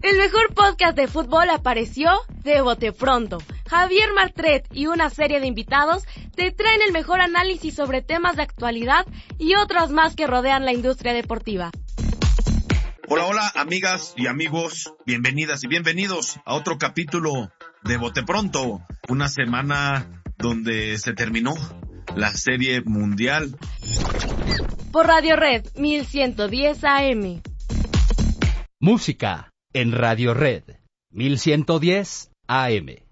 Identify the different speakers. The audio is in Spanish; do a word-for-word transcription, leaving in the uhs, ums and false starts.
Speaker 1: El mejor podcast de fútbol apareció de bote pronto. Javier Martret y una serie de invitados te traen el mejor análisis sobre temas de actualidad y otros más que rodean la industria deportiva.
Speaker 2: Hola, hola, amigas y amigos, bienvenidas y bienvenidos a otro capítulo de Bote Pronto, una semana donde se terminó la serie mundial.
Speaker 1: Por Radio Red mil ciento diez A M.
Speaker 3: Música en Radio Red mil ciento diez A M.